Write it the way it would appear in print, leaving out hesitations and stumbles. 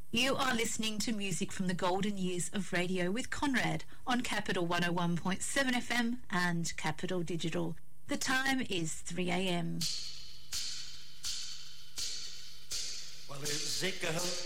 You are listening to music from the golden years of radio with Conrad on Capital 101.7 FM and Capital Digital. The time is 3 a.m. Well, it's Zika